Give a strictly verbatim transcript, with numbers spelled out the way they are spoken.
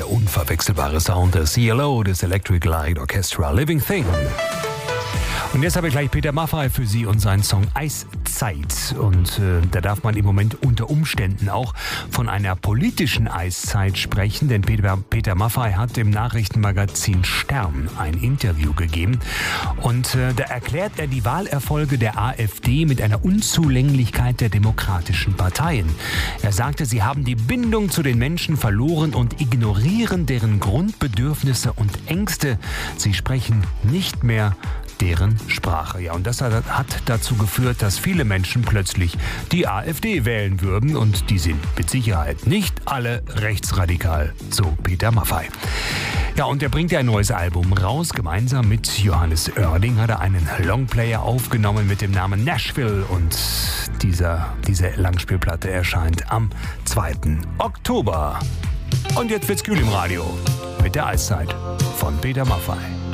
der unverwechselbare Sound des C L O, des Electric Light Orchestra, Living Thing. Und jetzt habe ich gleich Peter Maffay für Sie und seinen Song Eiszeit. Und äh, da darf man im Moment unter Umständen auch von einer politischen Eiszeit sprechen, denn Peter, Peter Maffay hat im Nachrichtenmagazin Stern ein Interview gegeben. Und äh, da erklärt er die Wahlerfolge der AfD mit einer Unzulänglichkeit der demokratischen Parteien. Er sagte, sie haben die Bindung zu den Menschen verloren und ignorieren deren Grundbedürfnisse und Ängste. Sie sprechen nicht mehr deren Sprache. Ja, und das hat dazu geführt, dass viele Menschen plötzlich die AfD wählen würden und die sind mit Sicherheit nicht alle rechtsradikal, so Peter Maffay. Ja, und er bringt ja ein neues Album raus. Gemeinsam mit Johannes Oerding hat er einen Longplayer aufgenommen mit dem Namen Nashville und dieser, diese Langspielplatte erscheint am zweiten Oktober. Und jetzt wird's kühl im Radio mit der Eiszeit von Peter Maffay.